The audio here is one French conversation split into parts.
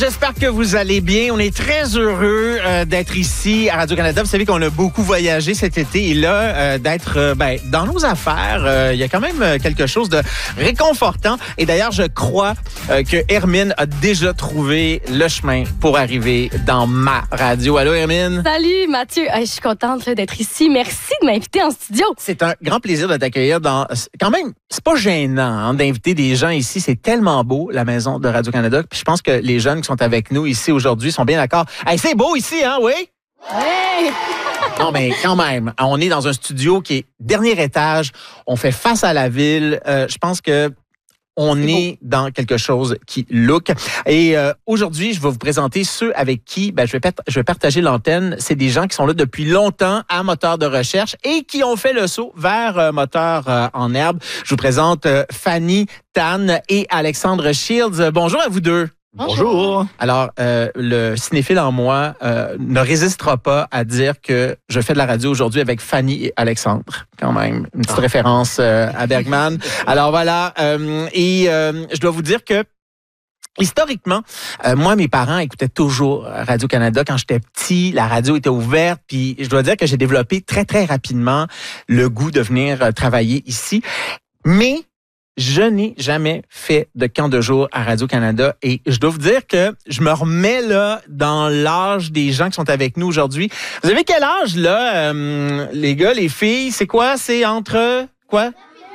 J'espère que vous allez bien. On est très heureux d'être ici à Radio-Canada. Vous savez qu'on a beaucoup voyagé cet été et là, d'être dans nos affaires, il y a quand même quelque chose de réconfortant. Et d'ailleurs, je crois que Hermine a déjà trouvé le chemin pour arriver dans ma radio. Allô, Hermine? Salut, Mathieu. Je suis contente d'être ici. Merci de m'inviter en studio. C'est un grand plaisir de t'accueillir dans... Quand même, c'est pas gênant d'inviter des gens ici. C'est tellement beau, la maison de Radio-Canada. Puis je pense que les jeunes qui sont avec nous ici aujourd'hui sont bien d'accord. Hey, c'est beau ici, hein, oui? Hey! Non, mais quand même, on est dans un studio qui est dernier étage. On fait face à la ville. Je pense que on est dans quelque chose qui look. Et aujourd'hui, je vais vous présenter ceux avec qui je vais partager l'antenne. C'est des gens qui sont là depuis longtemps à Moteur de recherche et qui ont fait le saut vers Moteur en herbe. Je vous présente Fanny Tan et Alexandre Shields. Bonjour à vous deux. Bonjour. Alors, le cinéphile en moi ne résistera pas à dire que je fais de la radio aujourd'hui avec Fanny et Alexandre. Quand même, une petite référence à Bergman. Alors voilà, je dois vous dire que historiquement, moi, mes parents écoutaient toujours Radio-Canada. Quand j'étais petit, la radio était ouverte. Puis je dois dire que j'ai développé très, très rapidement le goût de venir travailler ici. Mais je n'ai jamais fait de camp de jour à Radio-Canada et je dois vous dire que je me remets là dans l'âge des gens qui sont avec nous aujourd'hui. Vous avez quel âge là, les gars, les filles? C'est quoi? C'est entre quoi?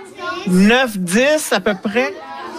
9-10 à peu près?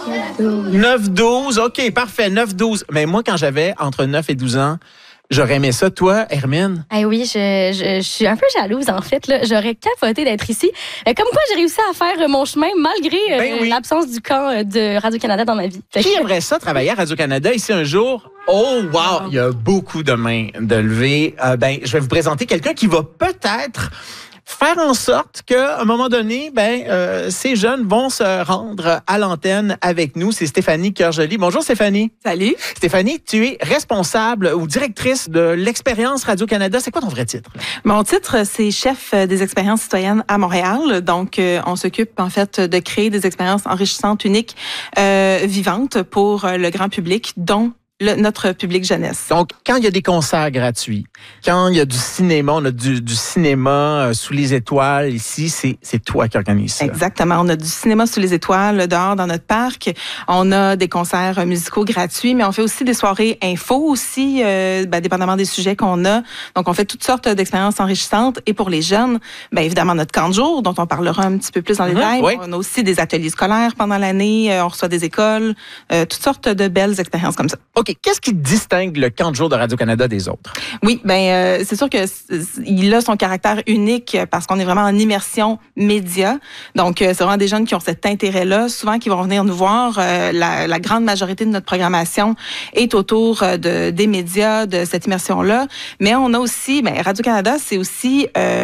9-12. OK, parfait, 9-12. Mais moi, quand j'avais entre 9 et 12 ans, j'aurais aimé ça. Toi, Hermine? Eh oui, je suis un peu jalouse, en fait. Là. J'aurais capoté d'être ici. Comme quoi, j'ai réussi à faire mon chemin malgré l'absence du camp de Radio-Canada dans ma vie. Qui aimerait ça, travailler à Radio-Canada ici un jour? Oh, wow! Il y a beaucoup de mains de lever. Je vais vous présenter quelqu'un qui va peut-être faire en sorte qu'à un moment donné, ces jeunes vont se rendre à l'antenne avec nous. C'est Stéphanie Cœur-Joly. Bonjour Stéphanie. Salut. Stéphanie, tu es responsable ou directrice de l'expérience Radio-Canada. C'est quoi ton vrai titre? Mon titre, c'est chef des expériences citoyennes à Montréal. Donc, on s'occupe en fait de créer des expériences enrichissantes, uniques, vivantes pour le grand public, dont notre public jeunesse. Donc, quand il y a des concerts gratuits, quand il y a du cinéma, on a du cinéma sous les étoiles ici, c'est toi qui organise ça. Exactement. On a du cinéma sous les étoiles dehors dans notre parc. On a des concerts musicaux gratuits, mais on fait aussi des soirées info aussi, dépendamment des sujets qu'on a. Donc, on fait toutes sortes d'expériences enrichissantes. Et pour les jeunes, évidemment, notre camp de jour, dont on parlera un petit peu plus en détail. Oui. On a aussi des ateliers scolaires pendant l'année. On reçoit des écoles. Toutes sortes de belles expériences comme ça. OK. Qu'est-ce qui distingue le camp de jour de Radio-Canada des autres? Oui, c'est sûr que il a son caractère unique parce qu'on est vraiment en immersion média. Donc, c'est vraiment des jeunes qui ont cet intérêt-là, souvent qui vont venir nous voir. La grande majorité de notre programmation est autour des médias, de cette immersion-là. Mais on a aussi, Radio-Canada, c'est aussi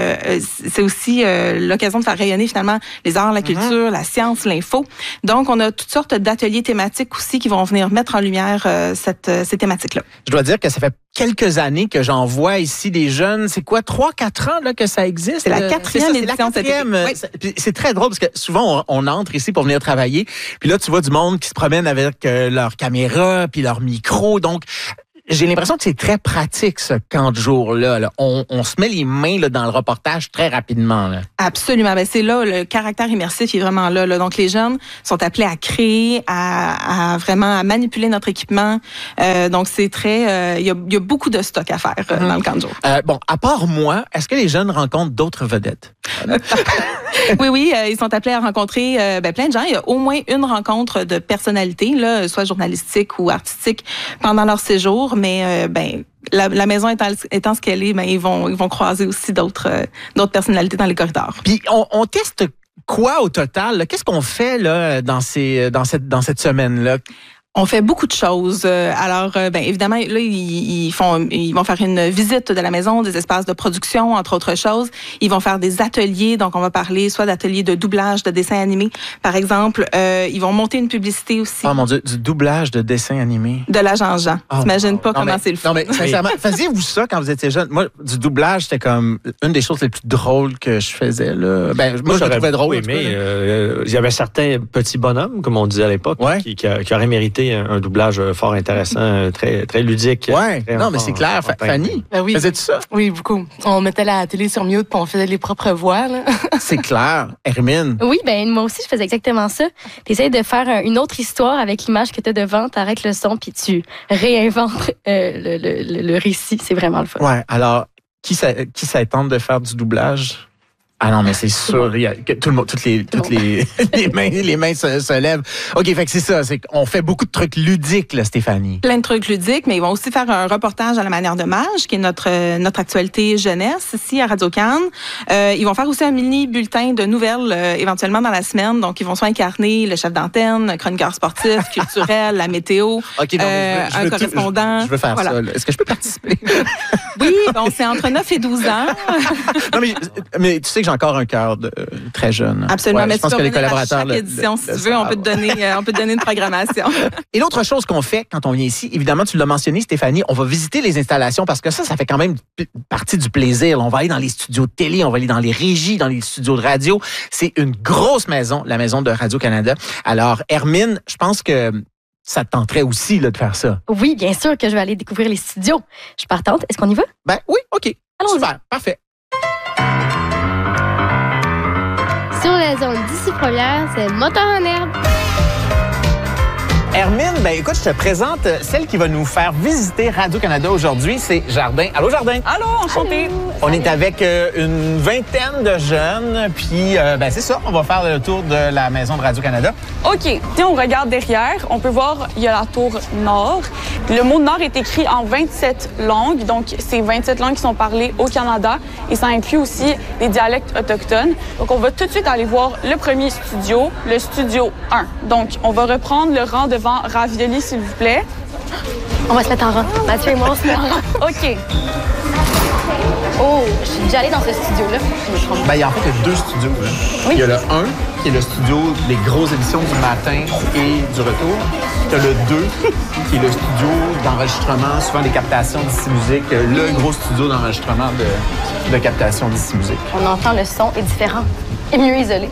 l'occasion de faire rayonner finalement les arts, la culture, la science, l'info. Donc, on a toutes sortes d'ateliers thématiques aussi qui vont venir mettre en lumière ces thématiques-là. Je dois dire que ça fait quelques années que j'en vois ici des jeunes. C'est quoi, 3-4 ans là, que ça existe? C'est la quatrième édition. C'est très drôle parce que souvent, on entre ici pour venir travailler. Puis là, tu vois du monde qui se promène avec leur caméra puis leur micro. Donc, j'ai l'impression que c'est très pratique, ce camp de jour-là. Là. On se met les mains là, dans le reportage très rapidement. Là. Absolument. C'est là, le caractère immersif est vraiment là. Donc, les jeunes sont appelés à créer, à vraiment à manipuler notre équipement. Donc, c'est très... Il y a beaucoup de stock à faire dans le camp de jour. À part moi, est-ce que les jeunes rencontrent d'autres vedettes? Oui, ils sont appelés à rencontrer plein de gens. Il y a au moins une rencontre de personnalité, là, soit journalistique ou artistique, pendant leur séjour. Mais la maison étant ce qu'elle est, ils vont croiser aussi d'autres personnalités dans les corridors. Puis on teste quoi au total? Là? Qu'est-ce qu'on fait là dans cette semaine-là? On fait beaucoup de choses. Alors, évidemment, là, ils vont faire une visite de la maison, des espaces de production, entre autres choses. Ils vont faire des ateliers. Donc, on va parler soit d'ateliers de doublage, de dessin animé, par exemple. Ils vont monter une publicité aussi. Oh mon Dieu, du doublage de dessin animé. De l'agent Jean. T'imagines pas comment c'est le fun. Non, mais sincèrement, faisiez-vous ça quand vous étiez jeune? Moi, du doublage, c'était comme une des choses les plus drôles que je faisais. Là. Moi, je le trouvais drôle. Oui, mais il y avait certains petits bonhommes, comme on disait à l'époque, qui auraient mérité été un doublage fort intéressant, très, très ludique. Ouais, non, mais c'est clair. Fanny, oui. faisais-tu ça? Oui, beaucoup. On mettait la télé sur mute puis on faisait les propres voix. Là. C'est clair. Hermine? Oui, ben moi aussi, je faisais exactement ça. Tu essaies de faire une autre histoire avec l'image que tu as devant, tu arrêtes le son puis tu réinventes le récit. C'est vraiment le fun. Ouais, alors, qui s'attend de faire du doublage? Ah non, mais c'est sûr, il y a que tout le monde, toutes les les mains se lèvent. OK, fait que c'est ça, c'est qu'on fait beaucoup de trucs ludiques, là, Stéphanie. Plein de trucs ludiques, mais ils vont aussi faire un reportage à la manière de Mage, qui est notre actualité jeunesse ici à Radio-Can. Ils vont faire aussi un mini bulletin de nouvelles éventuellement dans la semaine. Donc, ils vont soit incarner le chef d'antenne, chroniqueur sportif, culturel, la météo, okay, non, un correspondant. Je veux faire ça. Là. Est-ce que je peux participer? Oui, bon, c'est entre 9 et 12 ans. Non, mais tu sais que j'ai encore un cœur très jeune. Absolument, ouais, mais je pense que les collaborateurs à chaque édition, si tu veux, on peut te donner une programmation. Et l'autre chose qu'on fait quand on vient ici, évidemment, tu l'as mentionné, Stéphanie, on va visiter les installations parce que ça fait quand même partie du plaisir. On va aller dans les studios de télé, on va aller dans les régies, dans les studios de radio. C'est une grosse maison, la maison de Radio-Canada. Alors, Hermine, je pense que ça te tenterait aussi là, de faire ça. Oui, bien sûr que je vais aller découvrir les studios. Je suis partante. Est-ce qu'on y va? Ben oui, OK. Allons-y. Super, parfait. Sur la zone d'ici première, c'est Moteur en herbe. Hermine, ben écoute, je te présente celle qui va nous faire visiter Radio-Canada aujourd'hui, c'est Jardin. Allô, Jardin? Allô, enchantée. On est avec une vingtaine de jeunes, puis ben c'est ça, on va faire le tour de la maison de Radio-Canada. OK, si on regarde derrière, on peut voir, il y a la tour Nord. Le mot Nord est écrit en 27 langues, donc c'est 27 langues qui sont parlées au Canada, et ça inclut aussi des dialectes autochtones. Donc on va tout de suite aller voir le premier studio, le studio 1. Donc on va reprendre le rang devant Ravioli, s'il vous plaît. On va se mettre en rang. Mathieu et moi, on se met en rang. OK. Oh, je suis déjà allée dans ce studio-là. Ben, il y a en fait deux studios. Là. Oui. Il y a le 1, qui est le studio des grosses émissions du matin et du retour. Tu as le 2, qui est le studio d'enregistrement, souvent des captations d'ici musique, le gros studio d'enregistrement de captation d'ici musique. On entend le son est différent et mieux isolé.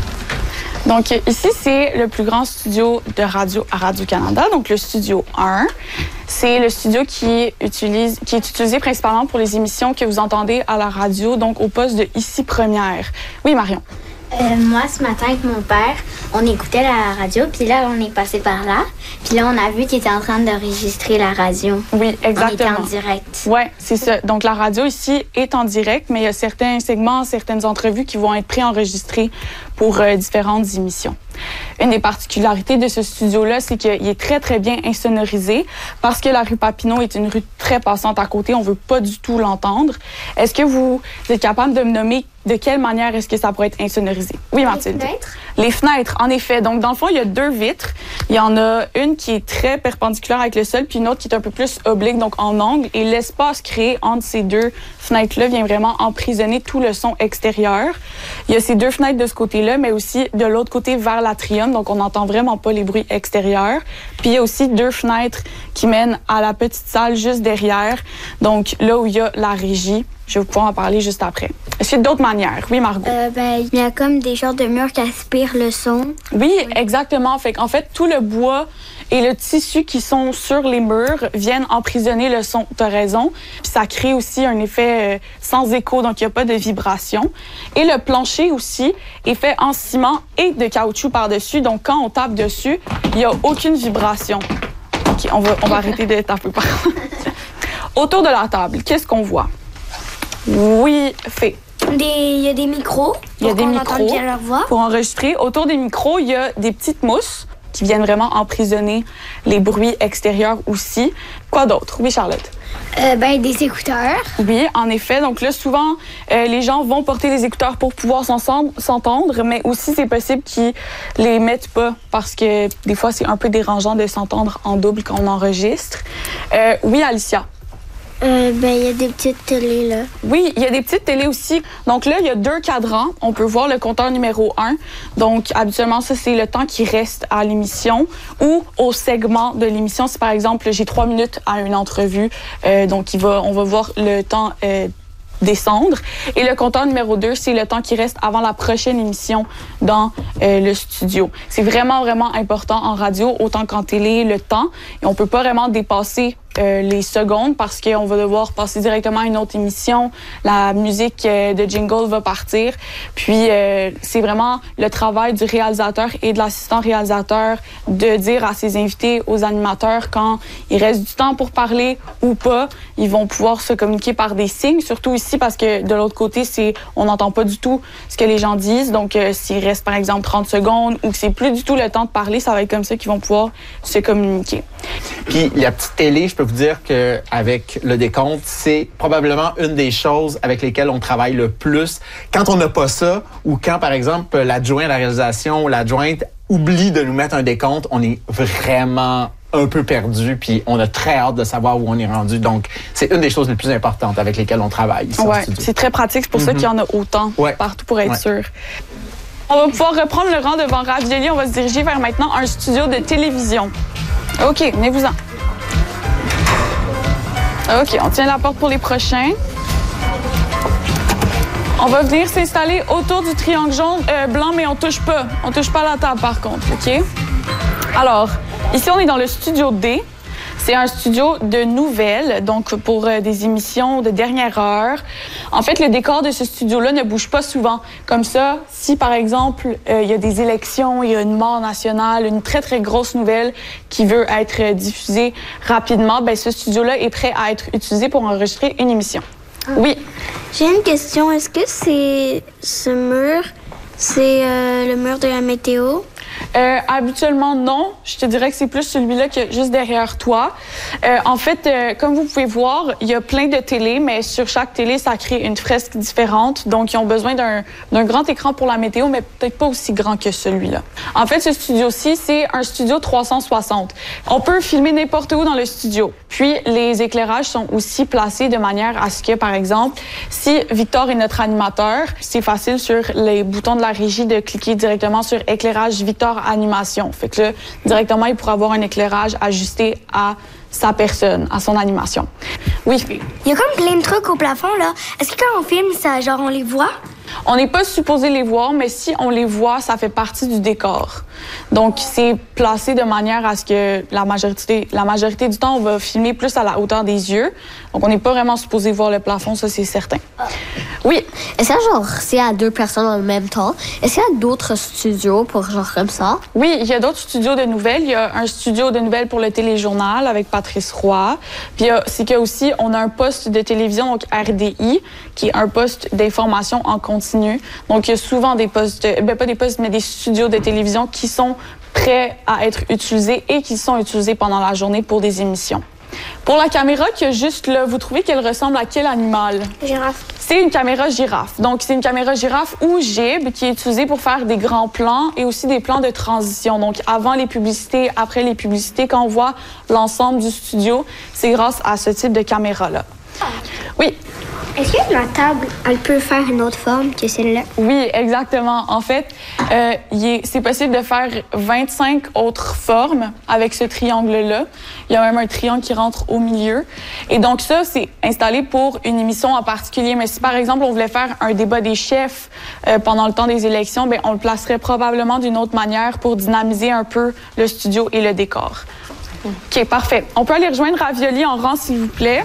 Donc ici, c'est le plus grand studio de radio à Radio-Canada, donc le studio 1. C'est le studio qui est utilisé principalement pour les émissions que vous entendez à la radio, donc au poste de Ici Première. Oui, Marion? Moi, ce matin, avec mon père, on écoutait la radio, puis là, on est passé par là. Puis là, on a vu qu'il était en train d'enregistrer la radio. Oui, exactement. On était en direct. Oui, c'est ça. Donc, la radio ici est en direct, mais il y a certains segments, certaines entrevues qui vont être préenregistrées pour différentes émissions. Une des particularités de ce studio-là, c'est qu'il est très, très bien insonorisé parce que la rue Papineau est une rue très passante à côté. On ne veut pas du tout l'entendre. Est-ce que vous êtes capable de me nommer de quelle manière est-ce que ça pourrait être insonorisé? Oui, Mathilde. Les fenêtres? Les fenêtres, en effet. Donc, dans le fond, il y a deux vitres. Il y en a une qui est très perpendiculaire avec le sol, puis une autre qui est un peu plus oblique, donc en angle. Et l'espace créé entre ces deux fenêtres-là vient vraiment emprisonner tout le son extérieur. Il y a ces deux fenêtres de ce côté-là, mais aussi de l'autre côté vers l'atrium, donc on n'entend vraiment pas les bruits extérieurs. Puis il y a aussi deux fenêtres qui mènent à la petite salle juste derrière, donc là où il y a la régie. Je vais pouvoir en parler juste après. Est-ce qu'il y a d'autres manières? Oui, Margot? Il y a comme des genres de murs qui aspirent le son. Oui, exactement. En fait, tout le bois et le tissu qui sont sur les murs viennent emprisonner le son. Tu as raison. Puis ça crée aussi un effet sans écho, donc il n'y a pas de vibration. Et le plancher aussi est fait en ciment et de caoutchouc par-dessus. Donc quand on tape dessus, il n'y a aucune vibration. OK, on va arrêter de taper par Autour de la table, qu'est-ce qu'on voit? Oui, fait. Il y a des micros. Il y a des micros entende bien leur voix. pour enregistrer. Autour des micros, il y a des petites mousses qui viennent vraiment emprisonner les bruits extérieurs aussi. Quoi d'autre? Oui, Charlotte? Des écouteurs. Oui, en effet. Donc là, souvent, les gens vont porter des écouteurs pour pouvoir s'entendre, mais aussi, c'est possible qu'ils les mettent pas parce que des fois, c'est un peu dérangeant de s'entendre en double quand on enregistre. Oui, Alicia? Il y a des petites télés, là. Oui, il y a des petites télés aussi. Donc là, il y a deux cadrans. On peut voir le compteur numéro 1. Donc, habituellement, ça, c'est le temps qui reste à l'émission ou au segment de l'émission. Si, par exemple, j'ai 3 minutes à une entrevue, donc on va voir le temps descendre. Et le compteur numéro 2, c'est le temps qui reste avant la prochaine émission dans le studio. C'est vraiment, vraiment important en radio, autant qu'en télé, le temps. Et on peut pas vraiment dépasser les secondes parce qu'on va devoir passer directement à une autre émission. La musique de jingle va partir. Puis, c'est vraiment le travail du réalisateur et de l'assistant réalisateur de dire à ses invités, aux animateurs, quand il reste du temps pour parler ou pas. Ils vont pouvoir se communiquer par des signes, surtout ici parce que de l'autre côté, on n'entend pas du tout ce que les gens disent. Donc, s'il reste par exemple 30 secondes ou que c'est plus du tout le temps de parler, ça va être comme ça qu'ils vont pouvoir se communiquer. Puis la petite télé, je peux vous dire qu'avec le décompte, c'est probablement une des choses avec lesquelles on travaille le plus. Quand on n'a pas ça, ou quand, par exemple, l'adjoint à la réalisation ou l'adjointe oublie de nous mettre un décompte, on est vraiment un peu perdu, puis on a très hâte de savoir où on est rendu. Donc, c'est une des choses les plus importantes avec lesquelles on travaille. Oui, c'est très pratique. C'est pour ça qu'il y en a autant partout pour être sûr. On va pouvoir reprendre le rang devant Ravioli. On va se diriger vers maintenant un studio de télévision. OK, venez-vous-en. OK, on tient la porte pour les prochains. On va venir s'installer autour du triangle jaune blanc, mais on touche pas. On touche pas la table, par contre, OK? Alors, ici, on est dans le studio D. C'est un studio de nouvelles, donc pour des émissions de dernière heure. En fait, le décor de ce studio-là ne bouge pas souvent. Comme ça, si par exemple, il y a des élections, il y a une mort nationale, une très, très grosse nouvelle qui veut être diffusée rapidement, ben ce studio-là est prêt à être utilisé pour enregistrer une émission. Oui? J'ai une question. Est-ce que ce mur, c'est le mur de la météo? Habituellement, non. Je te dirais que c'est plus celui-là qui est juste derrière toi. En fait, comme vous pouvez voir, il y a plein de télés, mais sur chaque télé, ça crée une fresque différente. Donc, ils ont besoin d'un grand écran pour la météo, mais peut-être pas aussi grand que celui-là. En fait, ce studio-ci, c'est un studio 360. On peut filmer n'importe où dans le studio. Puis, les éclairages sont aussi placés de manière à ce que, par exemple, si Victor est notre animateur, c'est facile sur les boutons de la régie de cliquer directement sur éclairage Victor animation. Fait que là, directement, il pourra avoir un éclairage ajusté à sa personne, à son animation. Oui. Il y a comme plein de trucs au plafond, là. Est-ce que quand on filme, ça, genre, on les voit? On n'est pas supposé les voir, mais si on les voit, ça fait partie du décor. Donc, c'est placé de manière à ce que la majorité du temps, on va filmer plus à la hauteur des yeux. Donc, on n'est pas vraiment supposé voir le plafond, ça, c'est certain. Oui. Est-ce que, genre, c'est à 2 personnes en même temps? Est-ce qu'il y a d'autres studios pour genre comme ça? Oui, il y a d'autres studios de nouvelles. Il y a un studio de nouvelles pour le téléjournal avec Patrice Roy. Puis, c'est qu'il y a aussi, on a un poste de télévision, donc RDI, qui est un poste d'information en continu. Donc, il y a souvent des postes, pas des postes, mais des studios de télévision qui sont prêts à être utilisés et qui sont utilisés pendant la journée pour des émissions. Pour la caméra qui est juste là, vous trouvez qu'elle ressemble à quel animal? Girafe. C'est une caméra girafe. Donc, c'est une caméra girafe ou gib qui est utilisée pour faire des grands plans et aussi des plans de transition. Donc, avant les publicités, après les publicités, quand on voit l'ensemble du studio, c'est grâce à ce type de caméra-là. Oui. Est-ce que la table, elle peut faire une autre forme que celle-là? Oui, exactement. En fait, c'est possible de faire 25 autres formes avec ce triangle-là. Il y a même un triangle qui rentre au milieu. Et donc ça, c'est installé pour une émission en particulier. Mais si, par exemple, on voulait faire un débat des chefs pendant le temps des élections, bien, on le placerait probablement d'une autre manière pour dynamiser un peu le studio et le décor. OK, parfait. On peut aller rejoindre Ravioli en rang, s'il vous plaît.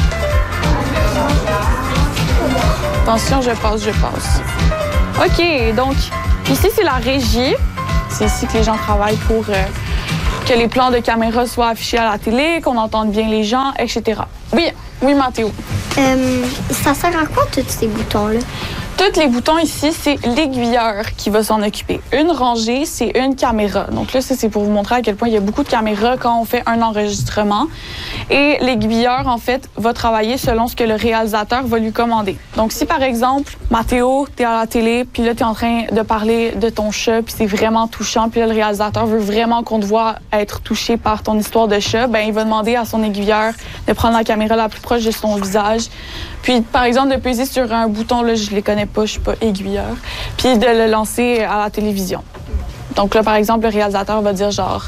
Attention, je passe. OK, donc, ici, c'est la régie. C'est ici que les gens travaillent pour que les plans de caméra soient affichés à la télé, qu'on entende bien les gens, etc. Oui, Mathéo. Ça sert à quoi, tous ces boutons-là? Tous les boutons ici, c'est l'aiguilleur qui va s'en occuper. Une rangée, c'est une caméra. Donc là, ça, c'est pour vous montrer à quel point il y a beaucoup de caméras quand on fait un enregistrement. Et l'aiguilleur, en fait, va travailler selon ce que le réalisateur va lui commander. Donc si, par exemple, Mathéo, t'es à la télé, puis là, t'es en train de parler de ton chat, puis c'est vraiment touchant, puis là, le réalisateur veut vraiment qu'on te voit être touché par ton histoire de chat, ben il va demander à son aiguilleur de prendre la caméra la plus proche de son visage. Puis, par exemple, de peser sur un bouton, là, je les connais pas, je suis pas aiguilleur, puis de le lancer à la télévision. Donc là, par exemple, le réalisateur va dire genre,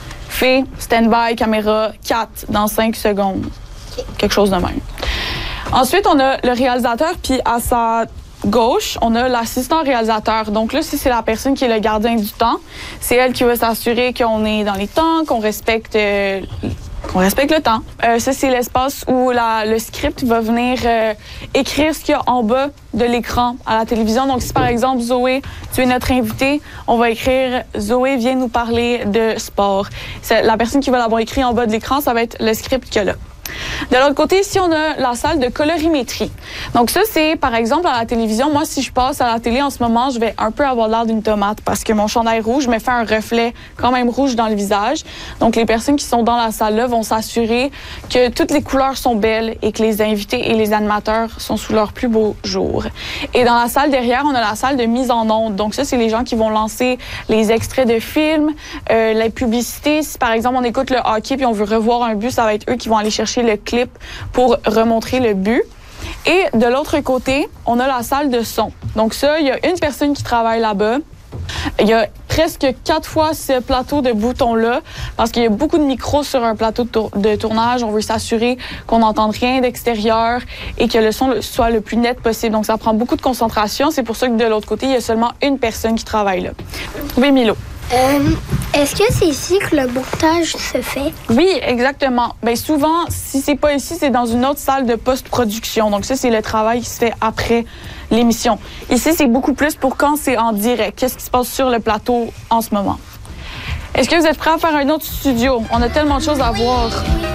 fais stand-by, caméra 4 dans 5 secondes. Quelque chose de même. Ensuite, on a le réalisateur, puis à sa gauche, on a l'assistant réalisateur. Donc là, si c'est la personne qui est le gardien du temps, c'est elle qui va s'assurer qu'on est dans les temps, qu'on respecte le temps. Ça, c'est l'espace où le script va venir écrire ce qu'il y a en bas de l'écran à la télévision. Donc, si par exemple, Zoé, tu es notre invité, on va écrire « Zoé vient nous parler de sport ». La personne qui va l'avoir écrit en bas de l'écran, ça va être le script qu'il y a là. De l'autre côté, ici, on a la salle de colorimétrie. Donc ça, c'est, par exemple, à la télévision. Moi, si je passe à la télé en ce moment, je vais un peu avoir l'air d'une tomate parce que mon chandail rouge me fait un reflet quand même rouge dans le visage. Donc, les personnes qui sont dans la salle-là vont s'assurer que toutes les couleurs sont belles et que les invités et les animateurs sont sous leur plus beau jour. Et dans la salle derrière, on a la salle de mise en onde. Donc ça, c'est les gens qui vont lancer les extraits de films, les publicités. Si, par exemple, on écoute le hockey puis on veut revoir un but, ça va être eux qui vont aller chercher le clip pour remontrer le but. Et de l'autre côté, on a la salle de son. Donc ça, il y a une personne qui travaille là-bas. Il y a presque 4 fois ce plateau de boutons-là parce qu'il y a beaucoup de micros sur un plateau de tournage. On veut s'assurer qu'on n'entende rien d'extérieur et que le son soit le plus net possible. Donc, ça prend beaucoup de concentration. C'est pour ça que de l'autre côté, il y a seulement une personne qui travaille là. Oui, Milo? Est-ce que c'est ici que le montage se fait? Oui, exactement. Bien, souvent, si c'est pas ici, c'est dans une autre salle de post-production. Donc ça, c'est le travail qui se fait après l'émission. Ici, c'est beaucoup plus pour quand c'est en direct. Qu'est-ce qui se passe sur le plateau en ce moment? Est-ce que vous êtes prêts à faire un autre studio? On a tellement de choses à voir.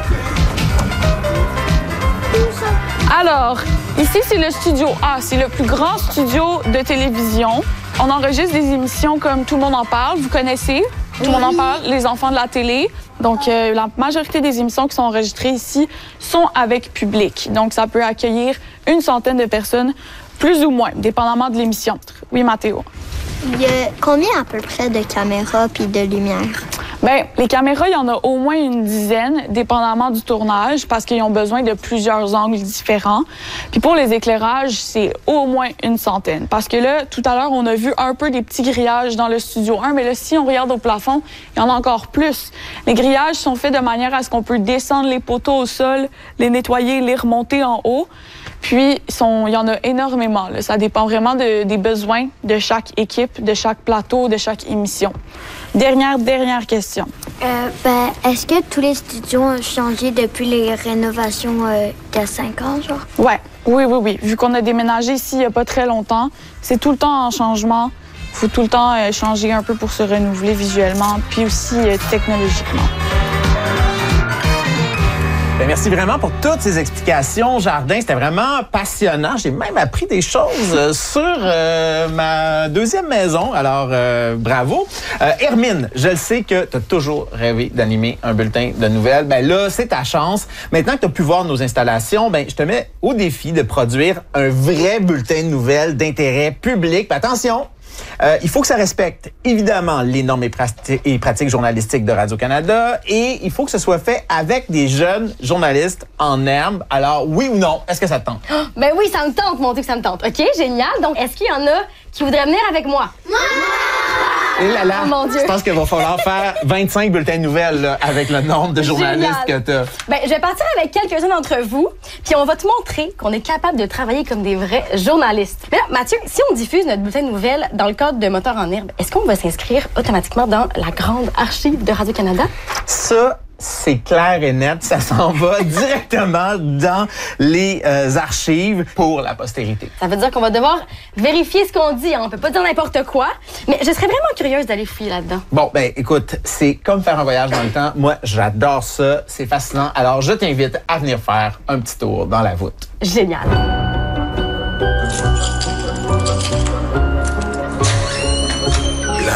Alors, ici, c'est le studio A. C'est le plus grand studio de télévision. On enregistre des émissions comme Tout le monde en parle. Vous connaissez? Tout le monde en parle, les enfants de la télé. Donc, la majorité des émissions qui sont enregistrées ici sont avec public. Donc, ça peut accueillir une centaine de personnes, plus ou moins, dépendamment de l'émission. Oui, Mathéo? Il y a combien à peu près de caméras puis de lumière? Bien, les caméras, il y en a au moins une dizaine, dépendamment du tournage, parce qu'ils ont besoin de plusieurs angles différents. Puis pour les éclairages, c'est au moins une centaine. Parce que là, tout à l'heure, on a vu un peu des petits grillages dans le studio 1, mais là, si on regarde au plafond, il y en a encore plus. Les grillages sont faits de manière à ce qu'on peut descendre les poteaux au sol, les nettoyer, les remonter en haut. Puis, il y en a énormément. Là. Ça dépend vraiment des besoins de chaque équipe, de chaque plateau, de chaque émission. Dernière question. Est-ce que tous les studios ont changé depuis les rénovations de 5 ans, genre? Ouais. Oui. Vu qu'on a déménagé ici il n'y a pas très longtemps, c'est tout le temps en changement. Il faut tout le temps changer un peu pour se renouveler visuellement, puis aussi technologiquement. Bien, merci vraiment pour toutes ces explications, Jardin. C'était vraiment passionnant. J'ai même appris des choses sur ma deuxième maison. Alors, bravo. Hermine, je le sais que tu as toujours rêvé d'animer un bulletin de nouvelles. Ben là, c'est ta chance. Maintenant que tu as pu voir nos installations, ben je te mets au défi de produire un vrai bulletin de nouvelles d'intérêt public. Ben, attention! Il faut que ça respecte évidemment les normes et pratiques journalistiques de Radio-Canada et il faut que ce soit fait avec des jeunes journalistes en herbe. Alors, oui ou non, est-ce que ça te tente? Oh, ben oui, ça me tente, mon Dieu, que ça me tente. OK, génial. Donc, est-ce qu'il y en a qui voudraient venir avec moi? Moi! Et là, oh, mon Dieu. Je pense qu'il va falloir faire 25 bulletins de nouvelles là, avec le nombre de journalistes que tu as. Ben, je vais partir avec quelques-uns d'entre vous, puis on va te montrer qu'on est capable de travailler comme des vrais journalistes. Mais là, Mathieu, si on diffuse notre bulletin de nouvelles dans le cadre de Moteur en herbe, est-ce qu'on va s'inscrire automatiquement dans la grande archive de Radio-Canada? Ça, c'est clair et net. Ça s'en va directement dans les archives pour la postérité. Ça veut dire qu'on va devoir vérifier ce qu'on dit. Hein. On peut pas dire n'importe quoi. Mais je serais vraiment curieuse d'aller fouiller là-dedans. Bon, ben écoute, c'est comme faire un voyage dans le temps. Moi, j'adore ça. C'est fascinant. Alors, je t'invite à venir faire un petit tour dans la voûte. Génial.